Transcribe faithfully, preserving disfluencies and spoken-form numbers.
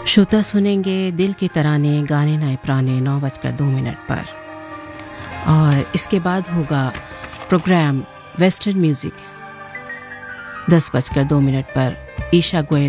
श्रोता सुनेंगे दिल के तराने गाने नए पुराने नौ बजकर दो मिनट पर, और इसके बाद होगा प्रोग्राम वेस्टर्न म्यूजिक दस बजकर दो मिनट पर ईशा गोयल